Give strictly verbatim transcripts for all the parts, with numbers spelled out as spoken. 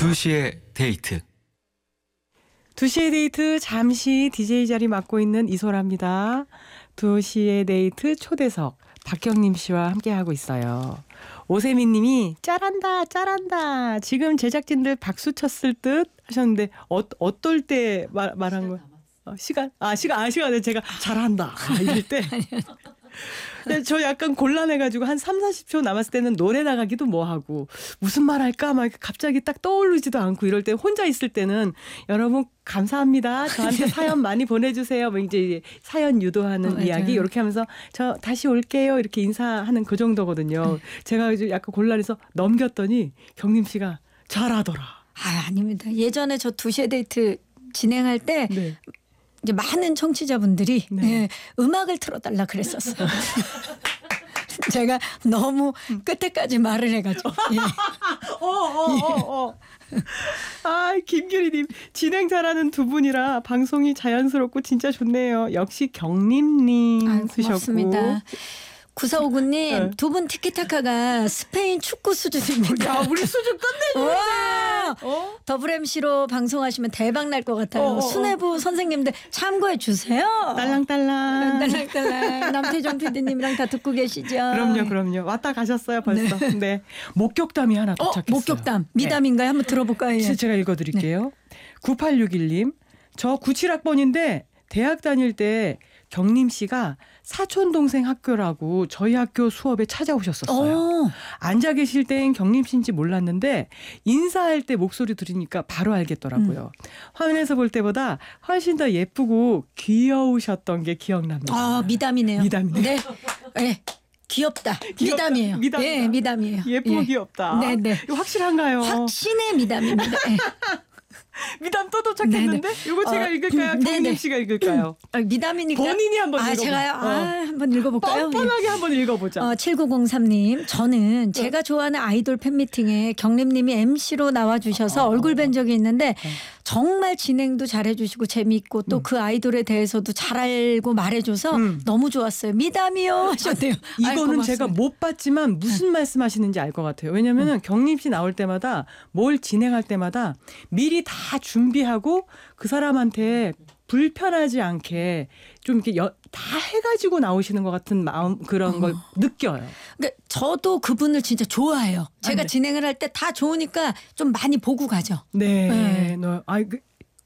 두 시의 데이트. 두 시의 데이트 잠시 디제이 자리 맡고 있는 이소라입니다. 두 시의 데이트 초대석 박경림 씨와 함께하고 있어요. 오세민 님이 짤한다 짤한다. 지금 제작진들 박수 쳤을 듯 하셨는데 어, 어떨 때 말, 말한 거야? 어, 시간? 아 시간 아 시간에 제가 잘한다 아, 이럴 때. 근데 저 약간 곤란해가지고 한 삼, 사십 초 남았을 때는 노래 나가기도 뭐하고 무슨 말 할까 막 갑자기 딱 떠오르지도 않고 이럴 때 혼자 있을 때는 여러분 감사합니다. 저한테 사연 많이 보내주세요. 뭐 이제 사연 유도하는 어, 이야기 이렇게 하면서 저 다시 올게요. 이렇게 인사하는 그 정도거든요. 제가 이제 약간 곤란해서 넘겼더니 경림 씨가 잘하더라. 아, 아닙니다. 예전에 저 두 시의 데이트 진행할 때 네. 이제 많은 청취자분들이 네. 예, 음악을 틀어달라 그랬었어요. 제가 너무 끝에까지 말을 해가지고. 예. 어, 어, 어, 어. 아, 김규리님 진행 잘하는 두 분이라 방송이 자연스럽고 진짜 좋네요. 역시 경림님 아유, 쓰셨고. 고맙습니다. 구사오구 님 네. 두 분 티키타카가 스페인 축구 수준입니다. 야, 우리 수준 끝내주네. 와! 어? 더블 엠씨로 방송하시면 대박 날 것 같아요. 어, 어, 어. 수뇌부 선생님들 참고해 주세요. 딸랑딸랑. 딸랑딸랑. 남태정 피디님이랑 다 듣고 계시죠? 그럼요, 그럼요. 왔다 가셨어요, 벌써. 네. 목격담이 하나 어, 도착했어요. 목격담. 미담인가요? 한번 들어볼까요? 네. 예. 제가 읽어드릴게요. 구팔육일 님. 저 구십칠 학번인데 대학 다닐 때 경림 씨가 사촌 동생 학교라고 저희 학교 수업에 찾아오셨었어요. 어. 앉아 계실 땐 경림 씨인지 몰랐는데 인사할 때 목소리 들으니까 바로 알겠더라고요. 음. 화면에서 볼 때보다 훨씬 더 예쁘고 귀여우셨던 게 기억납니다. 아, 미담이네요. 미담이네. 네. 네. 귀엽다. 귀엽다. 미담이에요. 미담이다. 예, 미담이에요. 예쁘고 예. 귀엽다. 네, 네. 이거 확실한가요? 확신의 미담입니다. 예. 미담 또 도착했는데 이거 제가 어, 읽을까요? 음, 경림 네네. 씨가 읽을까요? 아, 미담이니까. 본인이 한번 아, 읽어봐. 제가요? 어. 아, 한번 읽어볼까요? 뻔뻔하게 한번 읽어보자. 어, 칠구공삼 님, 저는 제가 좋아하는 아이돌 팬미팅에 경림님이 엠씨로 나와주셔서 어. 얼굴 뵌 적이 있는데 정말 진행도 잘해주시고 재미있고 또 음. 그 아이돌에 대해서도 잘 알고 말해줘서 음. 너무 좋았어요. 미담이요 하셨대요. 아이, 이거는 고맙습니다. 제가 못 봤지만 무슨 말씀하시는지 알 것 같아요. 왜냐하면 경림 씨 나올 때마다 뭘 진행할 때마다 미리 다 준비하고 그 사람한테 불편하지 않게 좀 이렇게 여, 다 해가지고 나오시는 것 같은 마음 그런 걸 느껴요. 그러니까 저도 그분을 진짜 좋아해요. 제가 아, 네. 진행을 할 때 다 좋으니까 좀 많이 보고 가죠. 네, 네. 너, 아, 그,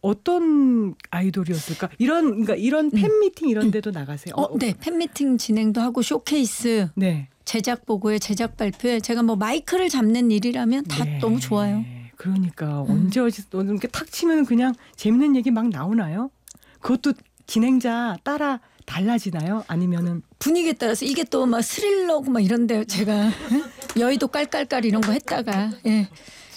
어떤 아이돌이었을까? 이런 그러니까 이런 팬 미팅 이런 데도 나가세요. 어, 네. 팬미팅 진행도 하고 쇼케이스, 네. 제작 보고에 제작 발표에 제가 뭐 마이크를 잡는 일이라면 다 네. 너무 좋아요. 그러니까 언제 어디서 또 이렇게 탁 치면 그냥 재밌는 얘기 막 나오나요? 그것도 진행자 따라 달라지나요? 아니면은 분위기에 따라서 이게 또 막 스릴러고 막 이런데 제가 여의도 깔깔깔 이런 거 했다가 예.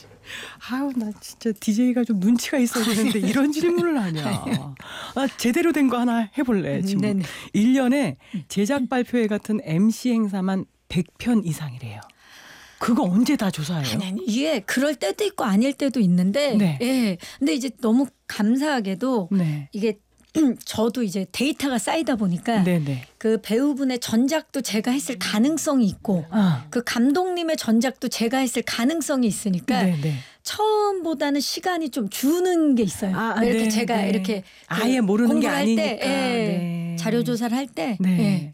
아유 나 진짜 디제이가 좀 눈치가 있어야 되는데 이런 질문을 하냐. 아, 제대로 된 거 하나 해볼래 지금. 네네. 일 년에 제작 발표회 같은 엠씨 행사만 백 편 이상이래요. 그거 언제 다 조사해요? 아니, 아니 이게 그럴 때도 있고 아닐 때도 있는데 네. 예. 근데 이제 너무 감사하게도 네. 이게 저도 이제 데이터가 쌓이다 보니까 네네. 그 배우분의 전작도 제가 했을 가능성이 있고 아. 그 감독님의 전작도 제가 했을 가능성이 있으니까 네네. 처음보다는 시간이 좀 주는 게 있어요. 아, 이렇게 네, 제가 네. 이렇게 아예 모르는 게 공부를 할 아니니까. 때, 예, 네. 자료 조사를 할 때, 네. 예.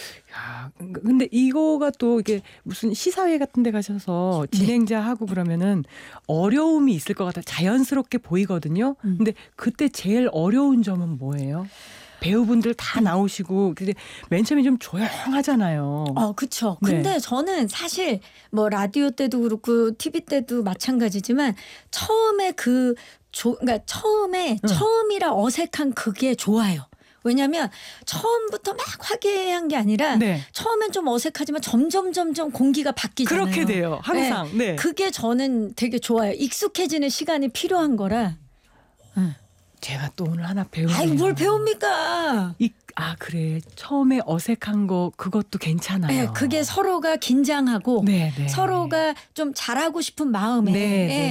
야, 근데 이거가 또 이게 무슨 시사회 같은 데 가셔서 네. 진행자하고 그러면은 어려움이 있을 것 같아 자연스럽게 보이거든요. 음. 근데 그때 제일 어려운 점은 뭐예요? 배우분들 다 나오시고 근데 맨 처음에 좀 조용하잖아요. 어, 그쵸. 네. 근데 저는 사실 뭐 라디오 때도 그렇고 티비 때도 마찬가지지만 처음에 그 조, 그러니까 처음에 응. 처음이라 어색한 그게 좋아요. 왜냐하면 처음부터 막 화기애애한 게 아니라 네. 처음엔 좀 어색하지만 점점 점점 공기가 바뀌잖아요. 그렇게 돼요. 항상. 네. 그게 저는 되게 좋아요. 익숙해지는 시간이 필요한 거라. 응. 제가 또 오늘 하나 배우네요. 아이 뭘 배웁니까? 이, 아 그래 처음에 어색한 거 그것도 괜찮아요. 네, 그게 서로가 긴장하고 네, 네. 서로가 좀 잘하고 싶은 마음에 네, 네. 예,